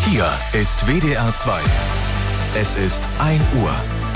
Hier ist WDR 2. Es ist 1 Uhr.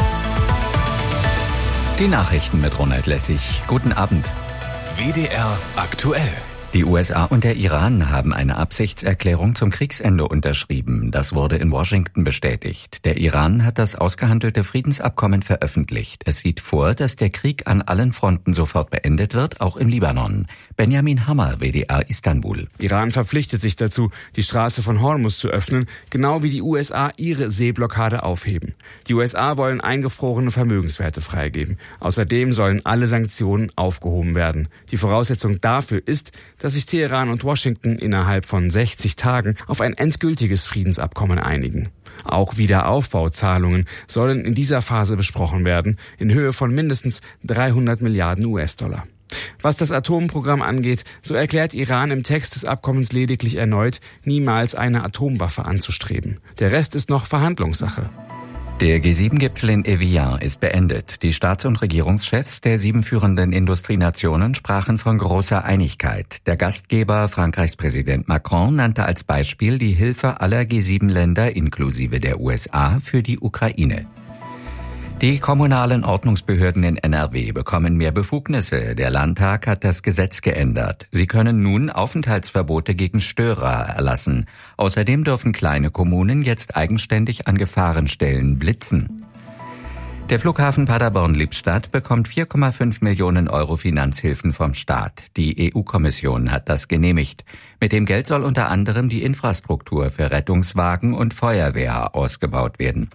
Die Nachrichten mit Ronald Lessig. Guten Abend. WDR aktuell. Die USA und der Iran haben eine Absichtserklärung zum Kriegsende unterschrieben. Das wurde in Washington bestätigt. Der Iran hat das ausgehandelte Friedensabkommen veröffentlicht. Es sieht vor, dass der Krieg an allen Fronten sofort beendet wird, auch im Libanon. Benjamin Hammer, WDR Istanbul. Iran verpflichtet sich dazu, die Straße von Hormuz zu öffnen, genau wie die USA ihre Seeblockade aufheben. Die USA wollen eingefrorene Vermögenswerte freigeben. Außerdem sollen alle Sanktionen aufgehoben werden. Die Voraussetzung dafür ist, dass sich Teheran und Washington innerhalb von 60 Tagen auf ein endgültiges Friedensabkommen einigen. Auch Wiederaufbauzahlungen sollen in dieser Phase besprochen werden, in Höhe von mindestens 300 Milliarden US-Dollar. Was das Atomprogramm angeht, so erklärt Iran im Text des Abkommens lediglich erneut, niemals eine Atomwaffe anzustreben. Der Rest ist noch Verhandlungssache. Der G7-Gipfel in Evian ist beendet. Die Staats- und Regierungschefs der 7 führenden Industrienationen sprachen von großer Einigkeit. Der Gastgeber, Frankreichs Präsident Macron, nannte als Beispiel die Hilfe aller G7-Länder inklusive der USA für die Ukraine. Die kommunalen Ordnungsbehörden in NRW bekommen mehr Befugnisse. Der Landtag hat das Gesetz geändert. Sie können nun Aufenthaltsverbote gegen Störer erlassen. Außerdem dürfen kleine Kommunen jetzt eigenständig an Gefahrenstellen blitzen. Der Flughafen Paderborn-Lippstadt bekommt 4,5 Millionen Euro Finanzhilfen vom Staat. Die EU-Kommission hat das genehmigt. Mit dem Geld soll unter anderem die Infrastruktur für Rettungswagen und Feuerwehr ausgebaut werden.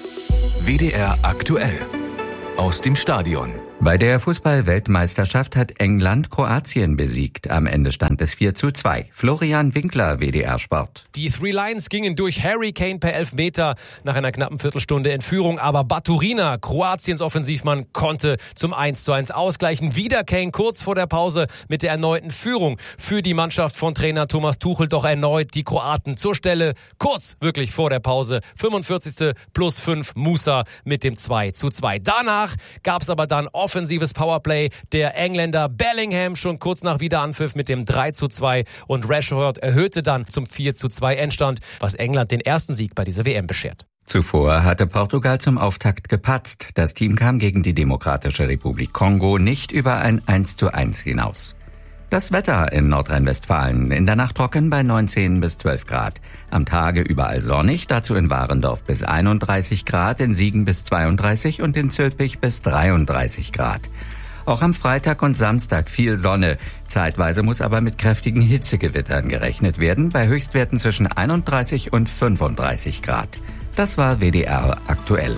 WDR aktuell. Aus dem Stadion. Bei der Fußball-Weltmeisterschaft hat England Kroatien besiegt. Am Ende stand es 4:2. Florian Winkler, WDR Sport. Die Three Lions gingen durch Harry Kane per Elfmeter nach einer knappen Viertelstunde in Führung. Aber Baturina, Kroatiens Offensivmann, konnte zum 1:1 ausgleichen. Wieder Kane kurz vor der Pause mit der erneuten Führung für die Mannschaft von Trainer Thomas Tuchel. Doch erneut die Kroaten zur Stelle. Kurz wirklich vor der Pause. 45. +5 Musa mit dem 2:2. Danach gab es aber dann offensives Powerplay der Engländer. Bellingham schon kurz nach Wiederanpfiff mit dem 3:2 und Rashford erhöhte dann zum 4:2 Endstand, was England den ersten Sieg bei dieser WM beschert. Zuvor hatte Portugal zum Auftakt gepatzt. Das Team kam gegen die Demokratische Republik Kongo nicht über ein 1:1 hinaus. Das Wetter in Nordrhein-Westfalen. In der Nacht trocken bei 19 bis 12 Grad. Am Tage überall sonnig, dazu in Warendorf bis 31 Grad, in Siegen bis 32 und in Zülpich bis 33 Grad. Auch am Freitag und Samstag viel Sonne. Zeitweise muss aber mit kräftigen Hitzegewittern gerechnet werden, bei Höchstwerten zwischen 31 und 35 Grad. Das war WDR aktuell.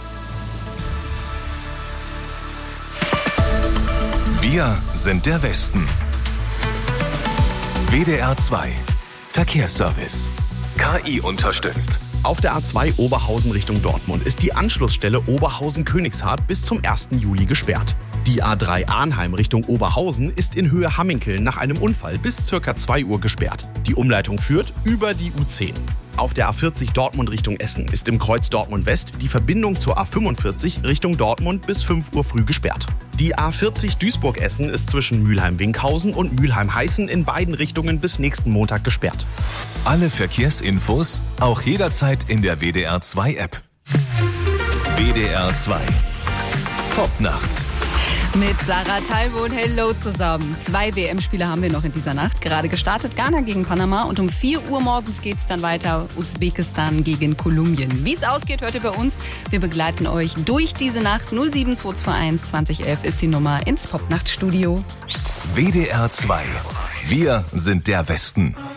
Wir sind der Westen. WDR 2. Verkehrsservice. KI unterstützt. Auf der A2 Oberhausen Richtung Dortmund ist die Anschlussstelle Oberhausen-Königshardt bis zum 1. Juli gesperrt. Die A3 Arnheim Richtung Oberhausen ist in Höhe Hamminkeln nach einem Unfall bis ca. 2 Uhr gesperrt. Die Umleitung führt über die U10. Auf der A40 Dortmund Richtung Essen ist im Kreuz Dortmund West die Verbindung zur A45 Richtung Dortmund bis 5 Uhr früh gesperrt. Die A40 Duisburg-Essen ist zwischen Mülheim-Winkhausen und Mülheim-Heißen in beiden Richtungen bis nächsten Montag gesperrt. Alle Verkehrsinfos auch jederzeit in der WDR 2 App. WDR 2. Popnacht. Mit Sarah Talbo und Hello zusammen. 2 WM-Spiele haben wir noch in dieser Nacht. Gerade gestartet Ghana gegen Panama und um 4 Uhr morgens geht's dann weiter Usbekistan gegen Kolumbien. Wie es ausgeht, hört ihr bei uns. Wir begleiten euch durch diese Nacht. 07221 2011 ist die Nummer ins Popnachtstudio. WDR 2. Wir sind der Westen.